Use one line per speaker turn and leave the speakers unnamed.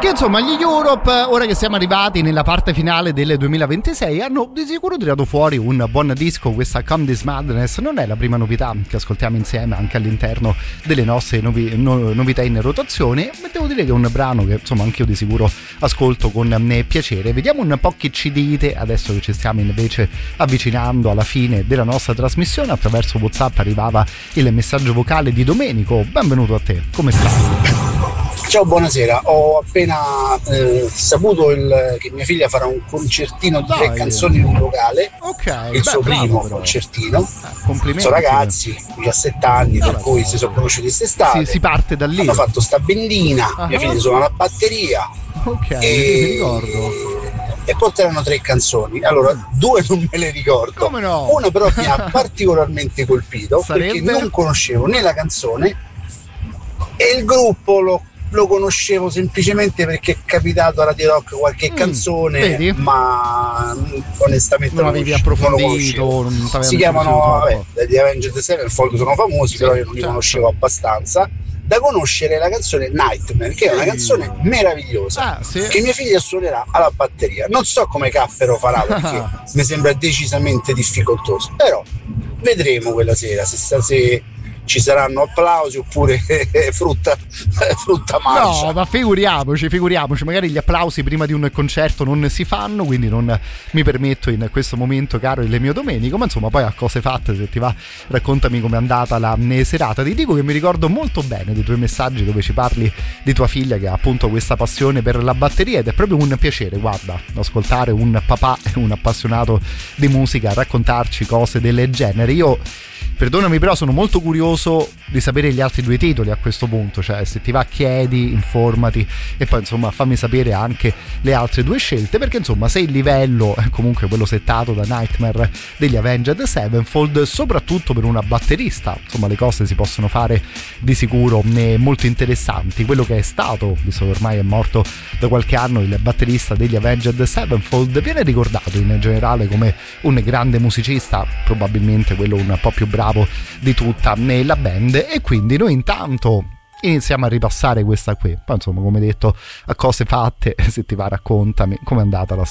Che insomma gli Europe, ora che siamo arrivati nella parte finale del 2026, hanno di sicuro tirato fuori un buon disco. Questa Come This Madness non è la prima novità che ascoltiamo insieme anche all'interno delle nostre novità in rotazione, ma devo dire che è un brano che insomma anche io di sicuro ascolto con piacere. Vediamo un po' che ci dite adesso che ci stiamo invece avvicinando alla fine della nostra trasmissione. Attraverso WhatsApp arrivava il messaggio vocale di Domenico. Benvenuto a te, come stai?
Ciao, buonasera. Ho appena saputo che mia figlia farà un concertino di 3 canzoni in un locale.
Ok,
il suo primo concertino.
Complimenti.
Sono ragazzi, 17 anni, per cui si sono conosciuti quest'estate.
Si parte da lì.
Hanno fatto sta bendina, mia figlia suona la batteria.
Ok, mi ricordo.
E porteranno 3 canzoni. Allora, 2 non me le ricordo.
Come no?
Una però mi ha particolarmente colpito.
Sarebbe?
Perché non conoscevo né la canzone e il gruppo lo conoscevo semplicemente perché è capitato a Radio Rock qualche canzone,
vedi?
Ma onestamente
non avevi approfondito,
si chiamano The Avenged Sevenfold, sono famosi, però io non li conoscevo abbastanza da conoscere la canzone Nightmare, che è una canzone meravigliosa che mia figlia suonerà alla batteria. Non so come caffero farà perché mi sembra decisamente difficoltoso, però vedremo quella sera se ci saranno applausi oppure frutta marcia.
No, ma figuriamoci, magari gli applausi prima di un concerto non si fanno, quindi non mi permetto in questo momento, caro il mio Domenico, ma insomma poi a cose fatte, se ti va raccontami com'è andata la serata. Ti dico che mi ricordo molto bene dei tuoi messaggi dove ci parli di tua figlia che ha appunto questa passione per la batteria, ed è proprio un piacere, guarda, ascoltare un papà e un appassionato di musica raccontarci cose del genere. Io, perdonami, però sono molto curioso di sapere gli altri 2 titoli a questo punto, cioè se ti va chiedi, informati e poi insomma fammi sapere anche le altre 2 scelte, perché insomma se il livello è comunque quello settato da Nightmare degli Avenged Sevenfold, soprattutto per una batterista, insomma le cose si possono fare di sicuro molto interessanti. Quello che è stato, visto che ormai è morto da qualche anno, il batterista degli Avenged Sevenfold, viene ricordato in generale come un grande musicista, probabilmente quello un po' più bravo di tutta la band, e quindi noi intanto iniziamo a ripassare questa qui. Poi insomma, come detto, a cose fatte, se ti va raccontami com'è andata la